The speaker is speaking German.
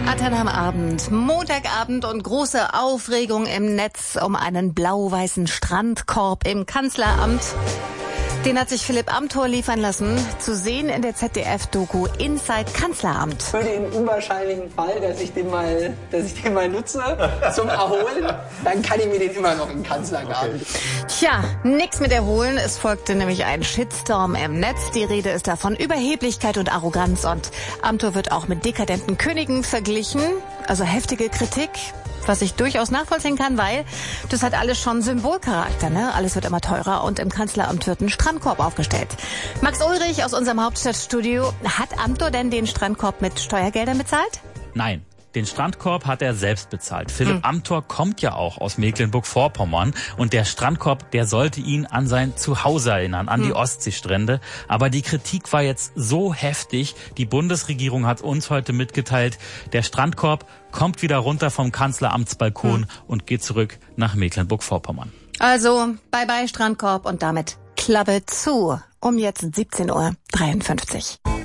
Antenne am Abend, Montagabend und große Aufregung im Netz um einen blau-weißen Strandkorb im Kanzleramt. Den hat sich Philipp Amthor liefern lassen, zu sehen in der ZDF-Doku Inside Kanzleramt. Für den unwahrscheinlichen Fall, dass ich den mal nutze zum Erholen, dann kann ich mir den immer noch im Kanzlergarten. Okay. Tja, nix mit erholen. Es folgte nämlich ein Shitstorm im Netz. Die Rede ist da von Überheblichkeit und Arroganz und Amthor wird auch mit dekadenten Königen verglichen. Also heftige Kritik. Was ich durchaus nachvollziehen kann, weil das hat alles schon Symbolcharakter, ne? Alles wird immer teurer und im Kanzleramt wird ein Strandkorb aufgestellt. Max Ulrich aus unserem Hauptstadtstudio. Hat Amthor denn den Strandkorb mit Steuergeldern bezahlt? Nein. Den Strandkorb hat er selbst bezahlt. Philipp Amthor kommt ja auch aus Mecklenburg-Vorpommern und der Strandkorb, der sollte ihn an sein Zuhause erinnern, an die Ostseestrände. Aber die Kritik war jetzt so heftig, die Bundesregierung hat uns heute mitgeteilt, der Strandkorb kommt wieder runter vom Kanzleramtsbalkon und geht zurück nach Mecklenburg-Vorpommern. Also, bye-bye Strandkorb und damit Klappe zu. Um jetzt 17:53 Uhr.